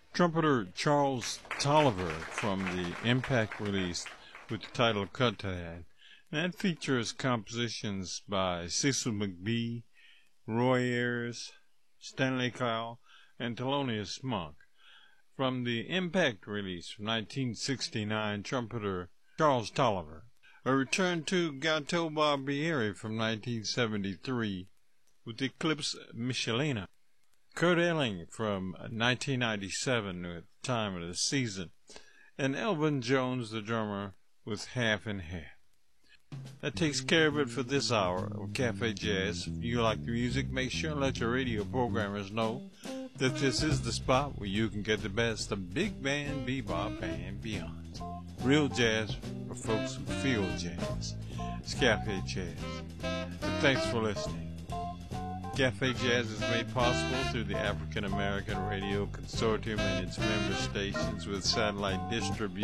Trumpeter Charles Tolliver from the Impact release with the title Cutad. That features compositions by Cecil McBee, Roy Ayers, Stanley Cowell, and Thelonious Monk. From the Impact release from 1969, trumpeter Charles Tolliver. A return to Gateau Barbieri from 1973 with Eclipse Michelina. Kurt Elling from 1997 at the time of the season. And Elvin Jones, the drummer, with Half and Half. That takes care of it for this hour of Cafe Jazz. If you like the music, make sure and let your radio programmers know that this is the spot where you can get the best of big band, bebop, and beyond. Real jazz for folks who feel jazz. It's Cafe Jazz. And thanks for listening. Cafe Jazz is made possible through the African American Radio Consortium and its member stations with satellite distribution.